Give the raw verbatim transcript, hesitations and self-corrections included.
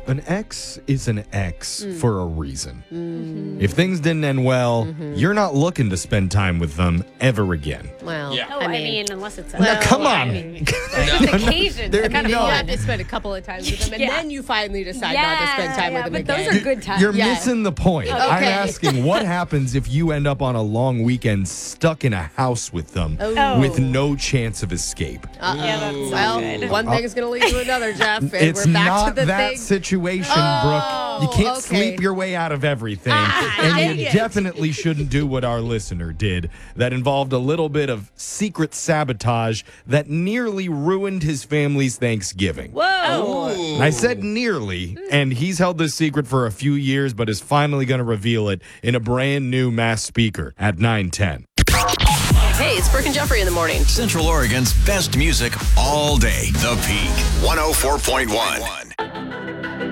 an ex is an ex Mm. for a reason. Mm-hmm. If things didn't end well, Mm-hmm. you're not looking to spend time with them ever again. Well, Yeah. Oh, I I mean, mean, unless it's a Well, now, come I on. mean, it's occasion. There- It's kind of no. you fun. have to spend a couple of times with them, and Yeah. then you finally decide not to spend time Yeah, with them but again. those are good times. You're Yeah. missing the point. I'm Okay. asking what happens if you end up on a long weekend stuck in a house with them Oh. with no chance of escape. Uh-oh. Yeah, that's not well, good. one thing is going to lead to another, Jeff. And It's we're back not to the that thing. situation, Oh, Brooke. You can't okay. sleep your way out of everything. Ah, and dang you it. definitely shouldn't do what our listener did. That involved a little bit of secret sabotage that nearly ruined his family's Thanksgiving. Whoa. And I said nearly, and he's held this secret for a few years, but is finally going to reveal it in a brand new mass speaker at nine ten. Hey, it's Brooke and Jeffrey in the morning. Central Oregon's best music all day. The Peak. one oh four point one.